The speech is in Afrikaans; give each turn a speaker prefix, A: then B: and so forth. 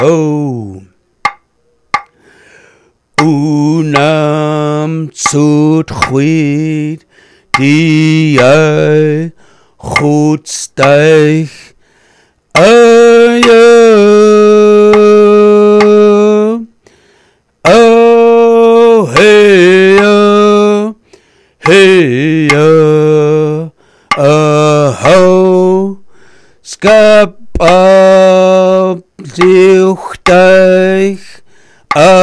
A: Oh, unam tsut chwyd di ei chwtstaich oh hey ho skap diwchtaich